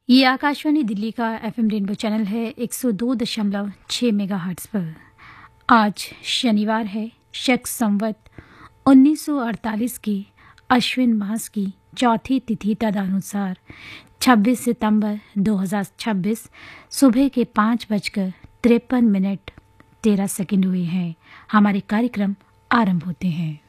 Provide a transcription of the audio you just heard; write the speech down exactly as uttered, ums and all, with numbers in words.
ये आकाशवाणी दिल्ली का FM rainbow channel है एक सौ दो दशमलव छह मेगाहर्ट्ज़ पर। आज शनिवार है, शक संवत उन्नीस सौ अड़तालीस की अश्विन मास की चौथी तिथि तदनुसार छब्बीस सितंबर दो हज़ार छब्बीस सुबह के पाँच बजकर तिरपन मिनट तेरह सेकंड हुए हैं। हमारे कार्यक्रम आरंभ होते हैं।